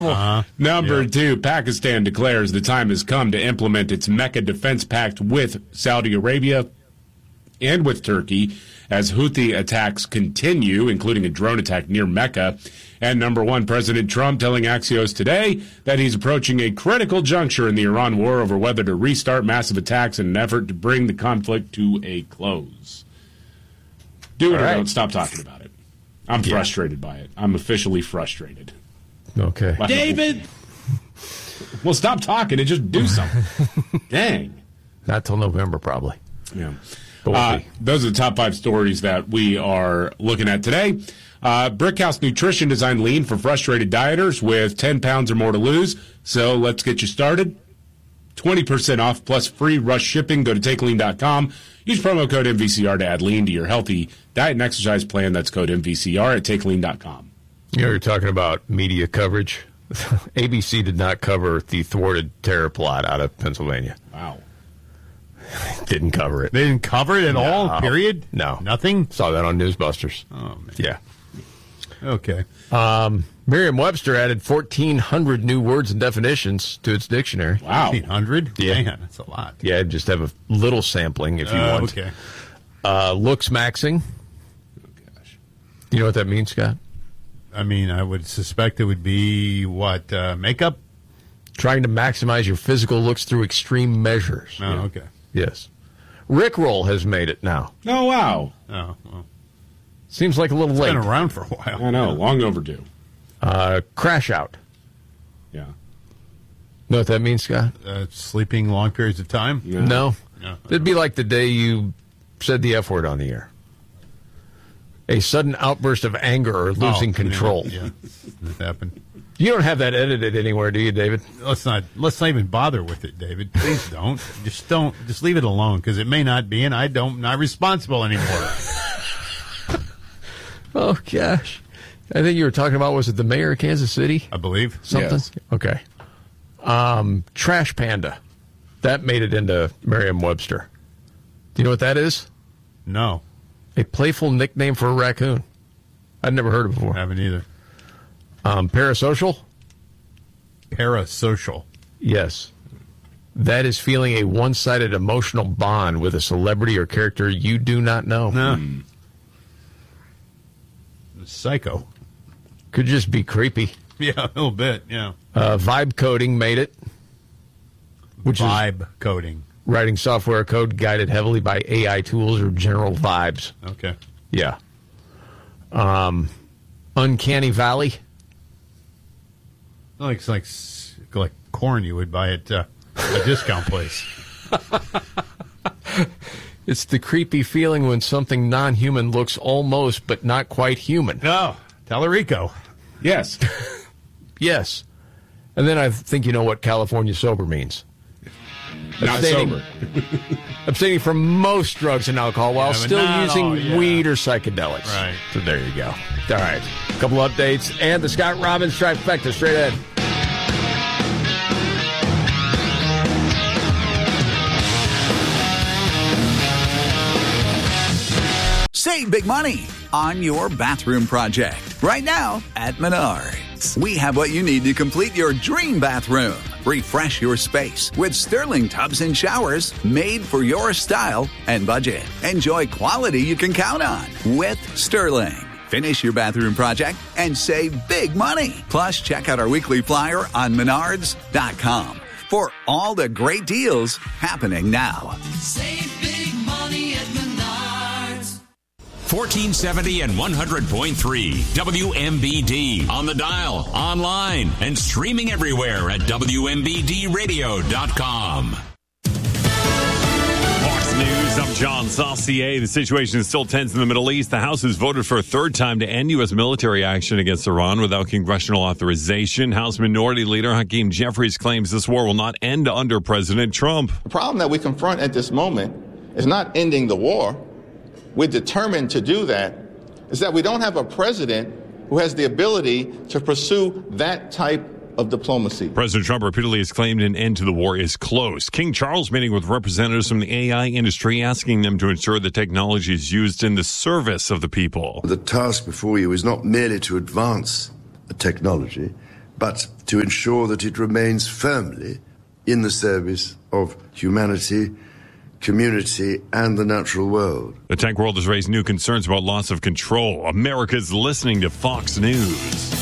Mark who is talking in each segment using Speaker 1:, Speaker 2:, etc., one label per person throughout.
Speaker 1: Number two, Pakistan declares the time has come to implement its Mecca Defense Pact with Saudi Arabia and with Turkey as Houthi attacks continue, including a drone attack near Mecca. And number one, President Trump telling Axios today that he's approaching a critical juncture in the Iran war over whether to restart massive attacks in an effort to bring the conflict to a close. Do it or don't stop talking about it. I'm frustrated by it. I'm officially frustrated.
Speaker 2: Okay.
Speaker 3: David!
Speaker 1: Well, stop talking and just do something. Dang.
Speaker 2: Not till November, probably.
Speaker 1: Yeah.
Speaker 2: But
Speaker 1: those are the top 5 stories that we are looking at today. Brickhouse Nutrition designed lean for frustrated dieters with 10 pounds or more to lose. So let's get you started. 20% off plus free rush shipping. Go to TakeLean.com. Use promo code MVCR to add lean to your healthy diet and exercise plan. That's code MVCR at TakeLean.com.
Speaker 2: You know, you're talking about media coverage. ABC did not cover the thwarted terror plot out of Pennsylvania.
Speaker 1: Wow.
Speaker 2: Didn't cover it.
Speaker 3: They didn't cover it at all, period?
Speaker 2: No.
Speaker 3: Nothing?
Speaker 2: Saw that on Newsbusters.
Speaker 3: Oh, man.
Speaker 2: Yeah.
Speaker 3: Okay.
Speaker 2: Merriam-Webster added 1,400 new words and definitions to its dictionary.
Speaker 1: Wow.
Speaker 3: 1,500?
Speaker 2: Yeah.
Speaker 3: Man, that's a lot.
Speaker 2: Yeah, just have a little sampling if you want.
Speaker 3: Okay.
Speaker 2: Looks maxing.
Speaker 1: Oh, gosh.
Speaker 2: You know what that means, Scott?
Speaker 3: I mean, I would suspect it would be, makeup?
Speaker 2: Trying to maximize your physical looks through extreme measures.
Speaker 3: Oh, okay.
Speaker 2: Yes. Rickroll has made it now.
Speaker 1: Oh, wow.
Speaker 3: Oh, well.
Speaker 2: Seems like a little late.
Speaker 3: Been around for a while.
Speaker 1: I know. Long overdue.
Speaker 2: Crash out.
Speaker 1: Yeah.
Speaker 2: Know what that means, Scott?
Speaker 3: Sleeping long periods of time?
Speaker 1: Yeah.
Speaker 2: No.
Speaker 3: No.
Speaker 2: It'd be like the day you said the F word on the air. A sudden outburst of anger or losing control.
Speaker 3: Yeah, that happened.
Speaker 2: You don't have that edited anywhere, do you, David?
Speaker 3: Let's not even bother with it, David. Please don't. Just leave it alone, because it may not be, and I'm not responsible anymore.
Speaker 2: Oh, gosh. I think you were talking about, was it the mayor of Kansas City?
Speaker 3: I believe.
Speaker 2: Something?
Speaker 1: Yes.
Speaker 2: Okay. Trash Panda. That made it into Merriam-Webster. Do you know what that is?
Speaker 3: No.
Speaker 2: A playful nickname for a raccoon. I'd never heard it before.
Speaker 3: Haven't either.
Speaker 2: Parasocial?
Speaker 3: Parasocial.
Speaker 2: Yes. That is feeling a one-sided emotional bond with a celebrity or character you do not know.
Speaker 3: No. Psycho.
Speaker 2: Could just be creepy.
Speaker 3: Yeah, a little bit, yeah.
Speaker 2: Vibe coding made it. Which is
Speaker 3: Vibe coding.
Speaker 2: writing software code guided heavily by AI tools or general vibes.
Speaker 3: Okay.
Speaker 2: Yeah. Uncanny Valley.
Speaker 3: It's like corn you would buy at a discount place.
Speaker 2: It's the creepy feeling when something non-human looks almost but not quite human.
Speaker 3: No. Tallarico.
Speaker 1: Yes.
Speaker 2: Yes. And then I think you know what California sober means.
Speaker 1: Not sober.
Speaker 2: Abstaining from most drugs and alcohol while
Speaker 3: but
Speaker 2: still
Speaker 3: not
Speaker 2: using
Speaker 3: all, yeah.
Speaker 2: weed or psychedelics.
Speaker 3: Right.
Speaker 2: So there you go. All right. A couple updates and the Scott Robbins trifecta straight ahead.
Speaker 4: Save big money on your bathroom project right now at Menards. We have what you need to complete your dream bathroom. Refresh your space with Sterling tubs and showers made for your style and budget. Enjoy quality you can count on with Sterling. Finish your bathroom project and save big money. Plus, check out our weekly flyer on Menards.com for all the great deals happening now.
Speaker 5: Save big money at Menards.
Speaker 6: 1470 and 100.3 WMBD on the dial, online, and streaming everywhere at WMBDradio.com.
Speaker 7: Fox News, I'm John Saucier. The situation is still tense in the Middle East. The House has voted for a third time to end U.S. military action against Iran without congressional authorization. House Minority Leader Hakeem Jeffries claims this war will not end under President Trump.
Speaker 8: The problem that we confront at this moment is not ending the war. We're determined to do that. Is that we don't have a president who has the ability to pursue that type of diplomacy.
Speaker 7: President Trump repeatedly has claimed an end to the war is close. King Charles meeting with representatives from the AI industry, asking them to ensure the technology is used in the service of the people.
Speaker 9: The task before you is not merely to advance a technology, but to ensure that it remains firmly in the service of humanity, community, and the natural world.
Speaker 7: The tech world has raised new concerns about loss of control. America's listening to Fox News.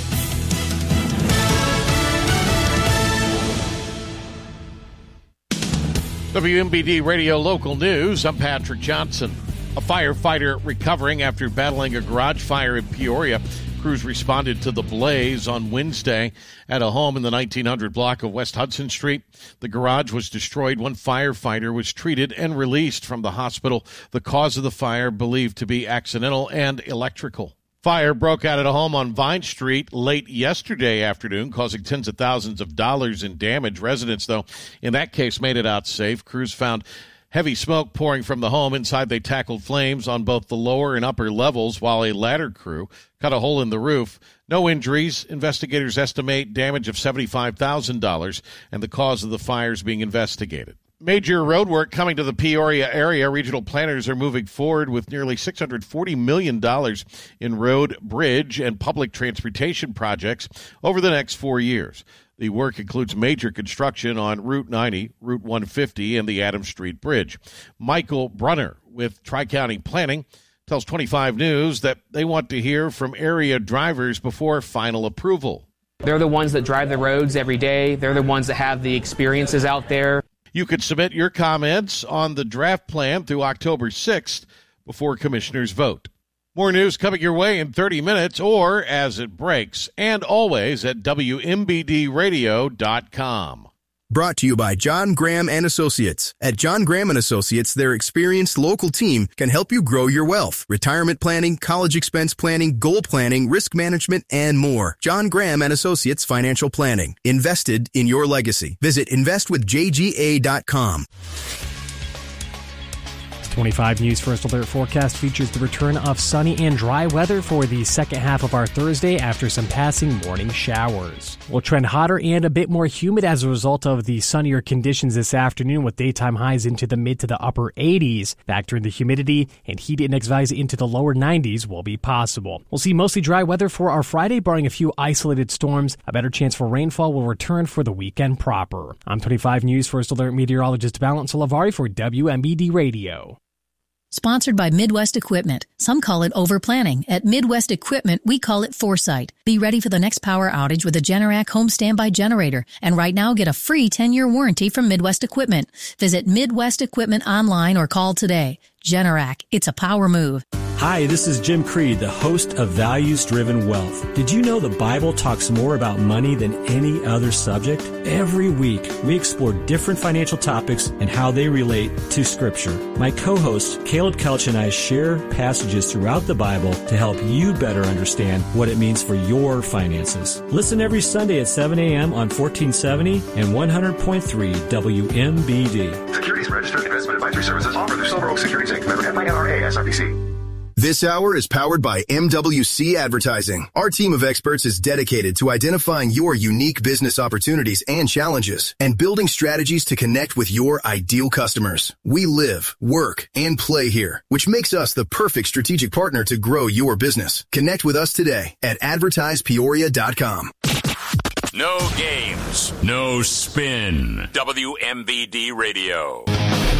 Speaker 2: WMBD Radio Local News. I'm Patrick Johnson. A firefighter recovering after battling a garage fire in Peoria. Crews responded to the blaze on Wednesday at a home in the 1900 block of West Hudson Street. The garage was destroyed. One firefighter was treated and released from the hospital. The cause of the fire believed to be accidental and electrical. Fire broke out at a home on Vine Street late yesterday afternoon, causing tens of thousands of dollars in damage. Residents, though, in that case made it out safe. Crews found heavy smoke pouring from the home. Inside, they tackled flames on both the lower and upper levels, while a ladder crew cut a hole in the roof. No injuries. Investigators estimate damage of $75,000, and the cause of the fire is being investigated. Major road work coming to the Peoria area. Regional planners are moving forward with nearly $640 million in road, bridge, and public transportation projects over the next 4 years. The work includes major construction on Route 90, Route 150, and the Adams Street Bridge. Michael Brunner with Tri-County Planning tells 25 News that they want to hear from area drivers before final approval.
Speaker 10: They're the ones that drive the roads every day. They're the ones that have the experiences out there.
Speaker 2: You can submit your comments on the draft plan through October 6th before commissioners vote. More news coming your way in 30 minutes or as it breaks, and always at WMBDradio.com.
Speaker 11: Brought to you by John Graham and Associates. At John Graham and Associates, their experienced local team can help you grow your wealth. Retirement planning, college expense planning, goal planning, risk management, and more. John Graham and Associates Financial Planning. Invested in your legacy. Visit investwithjga.com.
Speaker 12: 25 News First Alert forecast features the return of sunny and dry weather for the second half of our Thursday after some passing morning showers. We'll trend hotter and a bit more humid as a result of the sunnier conditions this afternoon, with daytime highs into the mid to the upper 80s. Factor in the humidity, and heat index values into the lower 90s will be possible. We'll see mostly dry weather for our Friday, barring a few isolated storms. A better chance for rainfall will return for the weekend proper. I'm 25 News First Alert meteorologist Valence Lavari for WMBD Radio.
Speaker 13: Sponsored by Midwest Equipment. Some call it overplanning. At Midwest Equipment, we call it foresight. Be ready for the next power outage with a Generac home standby generator. And right now, get a free 10-year warranty from Midwest Equipment. Visit Midwest Equipment online or call today. Generac, it's a power move.
Speaker 14: Hi, this is Jim Creed, the host of Values Driven Wealth. Did you know the Bible talks more about money than any other subject? Every week, we explore different financial topics and how they relate to Scripture. My co-host, Caleb Kelch, and I share passages throughout the Bible to help you better understand what it means for your finances. Listen every Sunday at 7 a.m. on 1470 and 100.3 WMBD.
Speaker 15: Securities Registered Investment Advisory Services offered through Silver Oak Securities Inc. Member FINRA SIPC.
Speaker 11: This hour is powered by MWC Advertising. Our team of experts is dedicated to identifying your unique business opportunities and challenges and building strategies to connect with your ideal customers. We live, work, and play here, which makes us the perfect strategic partner to grow your business. Connect with us today at advertisepeoria.com.
Speaker 6: No games, no spin. WMBD Radio.